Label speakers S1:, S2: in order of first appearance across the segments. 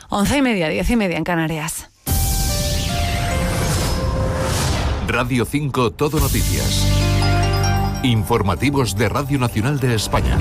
S1: 11:30, 10:30 en Canarias.
S2: Radio 5 Todo Noticias. Informativos de Radio Nacional de España.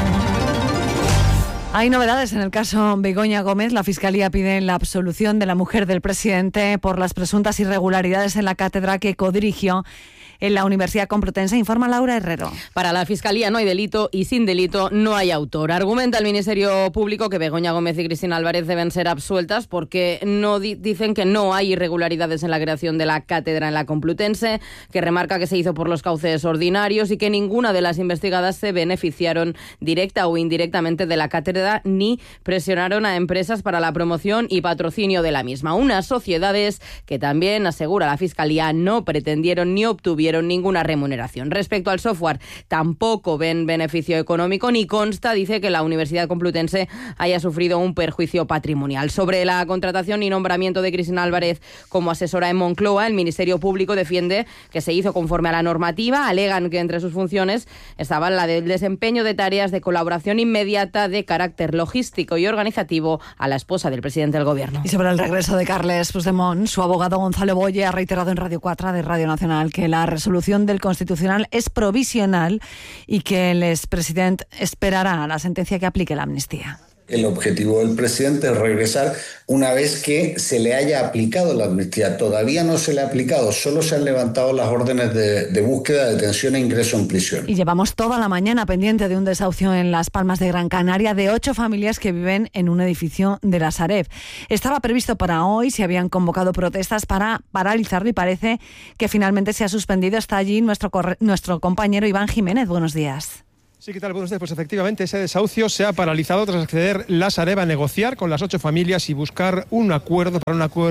S1: Hay novedades en el caso Begoña Gómez. La Fiscalía pide la absolución de la mujer del presidente por las presuntas irregularidades en la cátedra que codirigió en la Universidad Complutense, informa Laura Herrero.
S3: Para la Fiscalía no hay delito y sin delito no hay autor. Argumenta el Ministerio Público que Begoña Gómez y Cristina Álvarez deben ser absueltas porque no dicen que no hay irregularidades en la creación de la cátedra en la Complutense, que remarca que se hizo por los cauces ordinarios y que ninguna de las investigadas se beneficiaron directa o indirectamente de la cátedra ni presionaron a empresas para la promoción y patrocinio de la misma. Unas sociedades que también, asegura la Fiscalía, no pretendieron ni obtuvieron ninguna remuneración. Respecto al software, tampoco ven beneficio económico ni consta, dice, que la Universidad Complutense haya sufrido un perjuicio patrimonial. Sobre la contratación y nombramiento de Cristina Álvarez como asesora en Moncloa, el Ministerio Público defiende que se hizo conforme a la normativa. Alegan que entre sus funciones estaba la del desempeño de tareas de colaboración inmediata de carácter logístico y organizativo a la esposa del presidente del Gobierno.
S1: Y sobre el regreso de Carles Puigdemont, su abogado Gonzalo Boye ha reiterado en Radio 4 de Radio Nacional que la resolución del Constitucional es provisional y que el expresidente esperará a la sentencia que aplique la amnistía.
S4: El objetivo del presidente es regresar una vez que se le haya aplicado la amnistía. Todavía no se le ha aplicado, solo se han levantado las órdenes de búsqueda, detención e ingreso en prisión.
S1: Y llevamos toda la mañana pendiente de un desahucio en Las Palmas de Gran Canaria de 8 familias que viven en un edificio de la Sareb. Estaba previsto para hoy, se habían convocado protestas para paralizarlo y parece que finalmente se ha suspendido. Está allí nuestro compañero Iván Jiménez. Buenos días.
S5: Sí, ¿qué tal? Buenos días. Pues efectivamente ese desahucio se ha paralizado tras acceder la Sareb a negociar con las 8 familias y buscar un acuerdo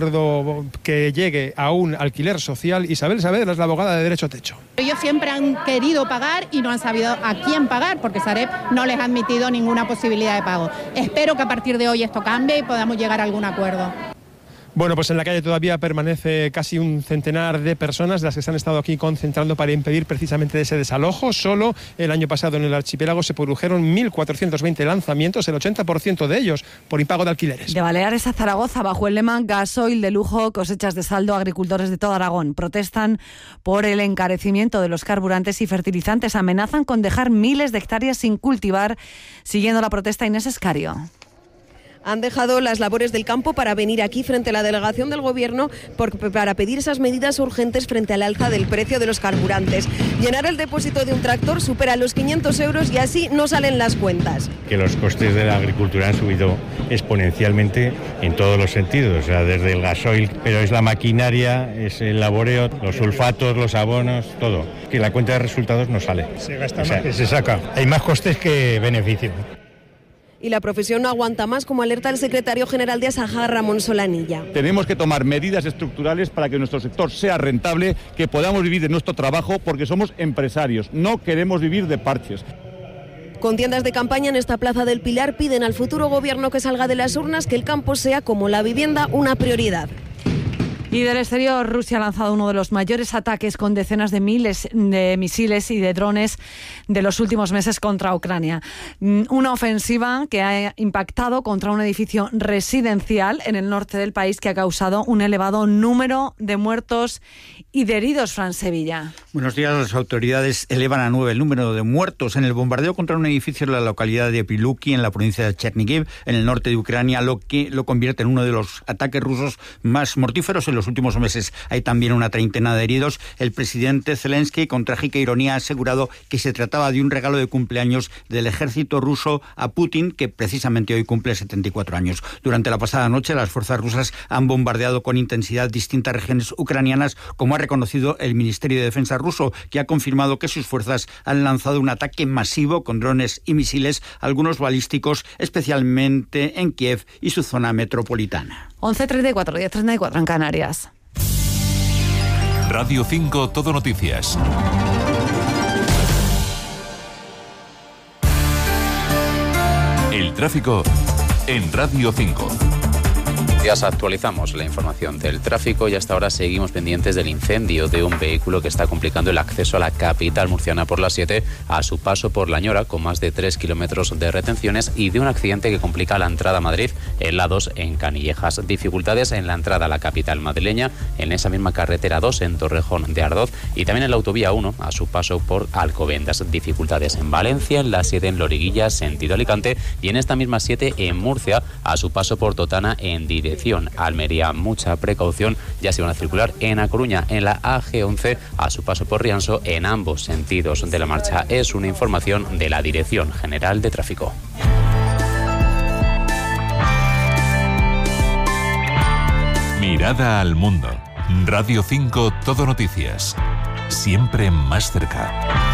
S5: que llegue a un alquiler social. Isabel Saavedra es la abogada de Derecho a Techo.
S6: Ellos siempre han querido pagar y no han sabido a quién pagar porque Sareb no les ha admitido ninguna posibilidad de pago. Espero que a partir de hoy esto cambie y podamos llegar a algún acuerdo.
S5: Bueno, pues en la calle todavía permanece casi un centenar de personas, las que se han estado aquí concentrando para impedir precisamente ese desalojo. Solo el año pasado en el archipiélago se produjeron 1.420 lanzamientos, el 80% de ellos por impago de alquileres.
S1: De Baleares a Zaragoza, bajo el lema gasoil de lujo, cosechas de saldo, agricultores de todo Aragón protestan por el encarecimiento de los carburantes y fertilizantes. Amenazan con dejar miles de hectáreas sin cultivar. Siguiendo la protesta, Inés Escario.
S7: Han dejado las labores del campo para venir aquí frente a la delegación del Gobierno para pedir esas medidas urgentes frente al alza del precio de los carburantes. Llenar el depósito de un tractor supera los 500 euros y así no salen las cuentas.
S8: Que los costes de la agricultura han subido exponencialmente en todos los sentidos, o sea, desde el gasoil, pero es la maquinaria, es el laboreo, los sulfatos, los abonos, todo. Que la cuenta de resultados no sale.
S5: Se gasta más que
S8: se saca. Hay más costes que beneficio.
S7: Y la profesión no aguanta más, como alerta el secretario general de Asaja, Ramón Solanilla.
S9: Tenemos que tomar medidas estructurales para que nuestro sector sea rentable, que podamos vivir de nuestro trabajo, porque somos empresarios, no queremos vivir de parches.
S7: Con tiendas de campaña en esta Plaza del Pilar piden al futuro gobierno que salga de las urnas que el campo sea, como la vivienda, una prioridad.
S1: Y del exterior, Rusia ha lanzado uno de los mayores ataques con decenas de miles de misiles y de drones de los últimos meses contra Ucrania. Una ofensiva que ha impactado contra un edificio residencial en el norte del país que ha causado un elevado número de muertos y de heridos. Fran Sevilla.
S10: Buenos días. Las autoridades elevan a 9 el número de muertos en el bombardeo contra un edificio en la localidad de Piluki, en la provincia de Chernihiv, en el norte de Ucrania, lo que lo convierte en uno de los ataques rusos más mortíferos en los últimos meses. Hay también una treintena de heridos. El presidente Zelensky, con trágica ironía, ha asegurado que se trataba de un regalo de cumpleaños del ejército ruso a Putin, que precisamente hoy cumple 74 años. Durante la pasada noche, las fuerzas rusas han bombardeado con intensidad distintas regiones ucranianas, como ha reconocido el Ministerio de Defensa ruso, que ha confirmado que sus fuerzas han lanzado un ataque masivo con drones y misiles, algunos balísticos, especialmente en Kiev y su zona metropolitana.
S1: 11:34, 10:34 en Canarias.
S2: Radio 5 Todo Noticias. El tráfico en Radio 5.
S11: días actualizamos la información del tráfico y hasta ahora seguimos pendientes del incendio de un vehículo que está complicando el acceso a la capital murciana por la 7 a su paso por La Ñora, con más de 3 kilómetros de retenciones, y de un accidente que complica la entrada a Madrid en la 2 en Canillejas. Dificultades en la entrada a la capital madrileña, en esa misma carretera 2 en Torrejón de Ardoz, y también en la autovía 1 a su paso por Alcobendas. Dificultades en Valencia, en la 7 en Loriguilla, sentido Alicante, y en esta misma 7 en Murcia a su paso por Totana en dirección Almería. Mucha precaución, ya se van a circular en A Coruña, en la AG11 a su paso por Rianso, en ambos sentidos de la marcha. Es una información de la Dirección General de Tráfico.
S2: Mirada al mundo. Radio 5 Todo Noticias. Siempre más cerca.